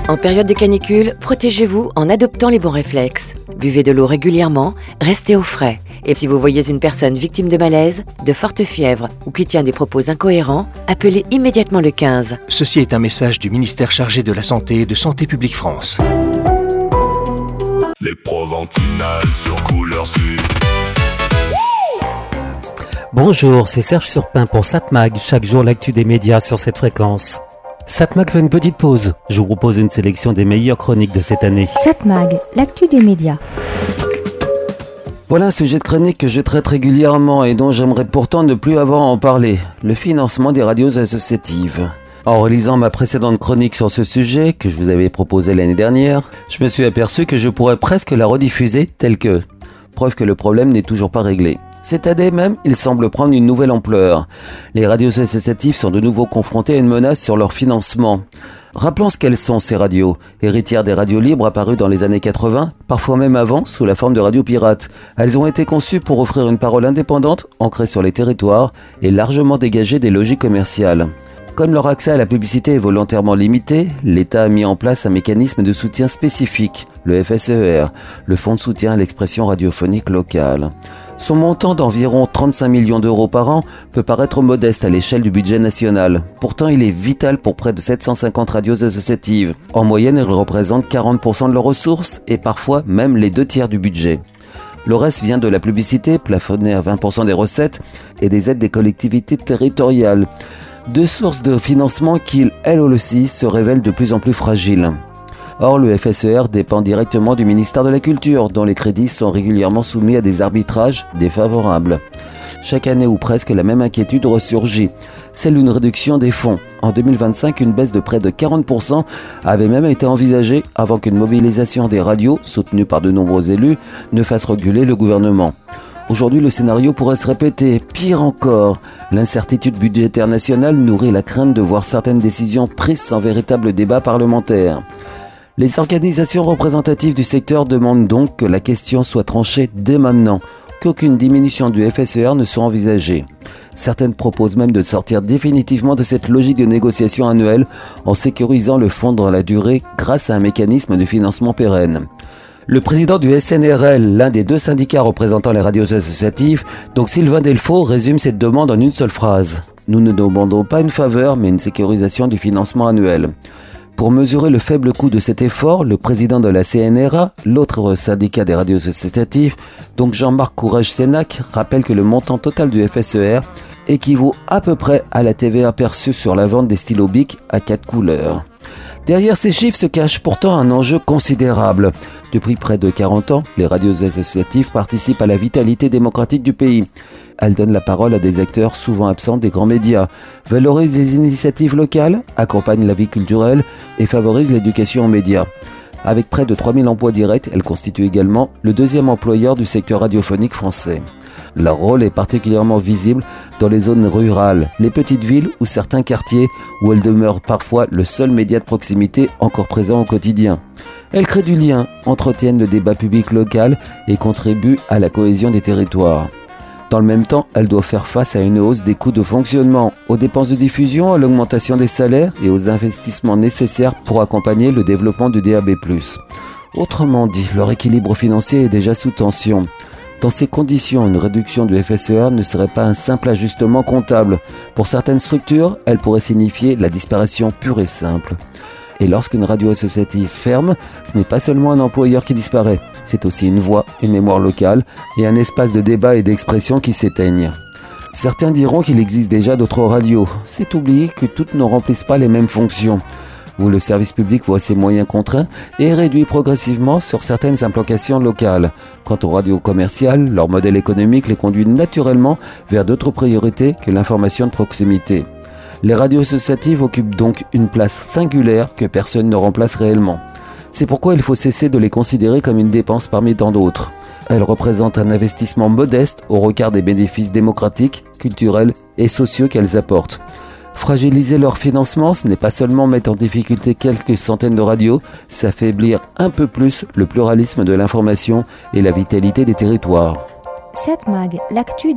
En période de canicule, protégez-vous en adoptant les bons réflexes. Buvez de l'eau régulièrement, restez au frais. Et si vous voyez une personne victime de malaise, de forte fièvre ou qui tient des propos incohérents, appelez immédiatement le 15. Ceci est un message du ministère chargé de la Santé et de Santé publique France. Les Proventinales sur Couleur Sud. Bonjour, c'est Serge Surpin pour Satmag. Chaque jour, l'actu des médias sur cette fréquence. Satmag fait une petite pause. Je vous propose une sélection des meilleures chroniques de cette année. Satmag, l'actu des médias. Voilà un sujet de chronique que je traite régulièrement et dont j'aimerais pourtant ne plus avoir à en parler. Le financement des radios associatives. En relisant ma précédente chronique sur ce sujet, que je vous avais proposée l'année dernière, je me suis aperçu que je pourrais presque la rediffuser telle que. Preuve que le problème n'est toujours pas réglé. Cette année même, il semble prendre une nouvelle ampleur. Les radios associatives sont de nouveau confrontées à une menace sur leur financement. Rappelons ce qu'elles sont, ces radios. Héritières des radios libres apparues dans les années 80, parfois même avant, sous la forme de radios pirates. Elles ont été conçues pour offrir une parole indépendante, ancrée sur les territoires et largement dégagée des logiques commerciales. Comme leur accès à la publicité est volontairement limité, l'État a mis en place un mécanisme de soutien spécifique, le FSER, le Fonds de soutien à l'expression radiophonique locale. Son montant d'environ 35 millions d'euros par an peut paraître modeste à l'échelle du budget national. Pourtant, il est vital pour près de 750 radios associatives. En moyenne, elles représentent 40% de leurs ressources et parfois même les 2/3 du budget. Le reste vient de la publicité, plafonnée à 20% des recettes, et des aides des collectivités territoriales. Deux sources de financement qui, elles aussi, se révèlent de plus en plus fragiles. Or, le FSER dépend directement du ministère de la Culture, dont les crédits sont régulièrement soumis à des arbitrages défavorables. Chaque année ou presque, la même inquiétude ressurgit, celle d'une réduction des fonds. En 2025, une baisse de près de 40% avait même été envisagée avant qu'une mobilisation des radios, soutenue par de nombreux élus, ne fasse reculer le gouvernement. Aujourd'hui, le scénario pourrait se répéter. Pire encore, l'incertitude budgétaire nationale nourrit la crainte de voir certaines décisions prises sans véritable débat parlementaire. Les organisations représentatives du secteur demandent donc que la question soit tranchée dès maintenant, qu'aucune diminution du FSER ne soit envisagée. Certaines proposent même de sortir définitivement de cette logique de négociation annuelle en sécurisant le fonds dans la durée grâce à un mécanisme de financement pérenne. Le président du SNRL, l'un des deux syndicats représentant les radios associatives, donc Sylvain Delfaux, résume cette demande en une seule phrase. Nous ne demandons pas une faveur, mais une sécurisation du financement annuel. Pour mesurer le faible coût de cet effort, le président de la CNRA, l'autre syndicat des radios associatives, donc Jean-Marc Courage-Sénac, rappelle que le montant total du FSER équivaut à peu près à la TVA perçue sur la vente des stylos Bic à 4 couleurs. Derrière ces chiffres se cache pourtant un enjeu considérable. Depuis près de 40 ans, les radios associatives participent à la vitalité démocratique du pays. Elles donnent la parole à des acteurs souvent absents des grands médias, valorisent les initiatives locales, accompagnent la vie culturelle et favorisent l'éducation aux médias. Avec près de 3000 emplois directs, elles constituent également le deuxième employeur du secteur radiophonique français. Leur rôle est particulièrement visible dans les zones rurales, les petites villes ou certains quartiers où elles demeurent parfois le seul média de proximité encore présent au quotidien. Elles créent du lien, entretiennent le débat public local et contribuent à la cohésion des territoires. Dans le même temps, elles doivent faire face à une hausse des coûts de fonctionnement, aux dépenses de diffusion, à l'augmentation des salaires et aux investissements nécessaires pour accompagner le développement du DAB+. Autrement dit, leur équilibre financier est déjà sous tension. Dans ces conditions, une réduction du FSER ne serait pas un simple ajustement comptable. Pour certaines structures, elle pourrait signifier la disparition pure et simple. Et lorsqu'une radio associative ferme, ce n'est pas seulement un employeur qui disparaît, c'est aussi une voix, une mémoire locale et un espace de débat et d'expression qui s'éteignent. Certains diront qu'il existe déjà d'autres radios. C'est oublier que toutes ne remplissent pas les mêmes fonctions, où le service public voit ses moyens contraints et réduit progressivement sur certaines implantations locales. Quant aux radios commerciales, leur modèle économique les conduit naturellement vers d'autres priorités que l'information de proximité. Les radios associatives occupent donc une place singulière que personne ne remplace réellement. C'est pourquoi il faut cesser de les considérer comme une dépense parmi tant d'autres. Elles représentent un investissement modeste au regard des bénéfices démocratiques, culturels et sociaux qu'elles apportent. Fragiliser leur financement, ce n'est pas seulement mettre en difficulté quelques centaines de radios, c'est affaiblir un peu plus le pluralisme de l'information et la vitalité des territoires. Satmag, l'actu